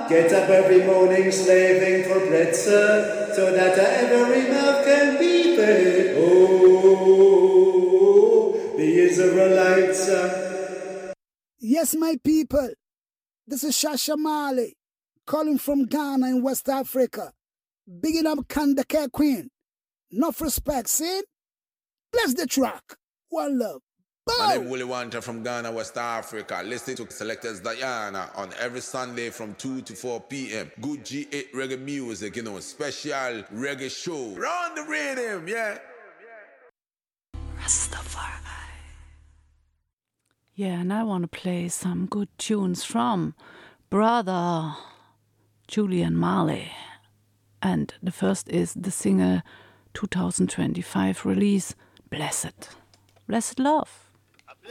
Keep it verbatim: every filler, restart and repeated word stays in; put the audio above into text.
Get up every morning slaving for bread, sir, so that every mouth can be fed. Oh, the Israelites, sir. Yes, my people, this is Shasha Mali, calling from Ghana in West Africa. Bigging up Kandake Queen. Enough respect, see? Bless the track. One love. My name is Willie Wanter from Ghana, West Africa. Listen to Selectors Diana on every Sunday from two to four p.m. Good G eight reggae music, you know, special reggae show. Run the rhythm, yeah. Rastafari. Yeah, and I want to play some good tunes from Brother Julian Marley. And the first is the single two thousand twenty-five release, Blessed. Blessed Love.